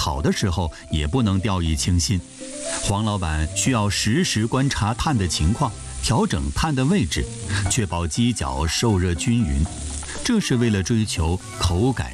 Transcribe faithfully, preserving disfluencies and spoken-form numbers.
烤的时候也不能掉以轻心。黄老板需要实时观察炭的情况，调整炭的位置，确保鸡脚受热均匀。这是为了追求口感